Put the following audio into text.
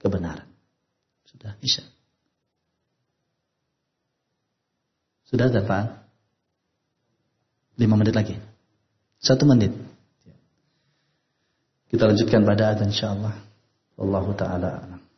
kebenaran. Sudah Isya. Sudah ada Pak? 5 menit lagi. 1 menit. Kita lanjutkan pada adzan insyaallah. Wallahu taala a'lam.